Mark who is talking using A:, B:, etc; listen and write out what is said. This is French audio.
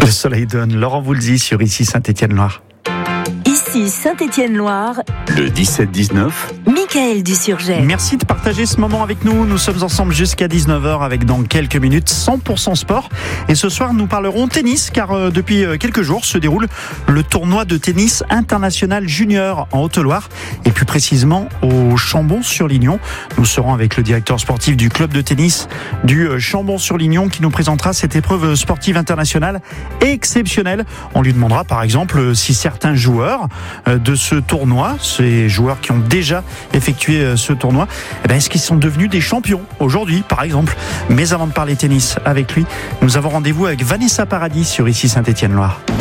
A: Le soleil donne. Laurent Voulzy sur Ici Saint-Étienne-Loire.
B: Ici Saint-Étienne-Loire.
C: Le 17-19.
B: Michael Dusurget.
A: Merci de partager ce moment avec nous. Nous sommes ensemble jusqu'à 19h avec dans quelques minutes 100% sport. Et ce soir, nous parlerons tennis car depuis quelques jours se déroule le tournoi de tennis international junior en Haute-Loire et plus précisément au Chambon-sur-Lignon. Nous serons avec le directeur sportif du club de tennis du Chambon-sur-Lignon qui nous présentera cette épreuve sportive internationale exceptionnelle. On lui demandera par exemple si certains joueurs de ce tournoi, ces joueurs qui ont déjà effectué ce tournoi, est-ce qu'ils sont devenus des champions aujourd'hui par exemple. Mais avant de parler tennis avec lui, nous avons rendez-vous avec Vanessa Paradis sur Ici Saint-Étienne-Loire.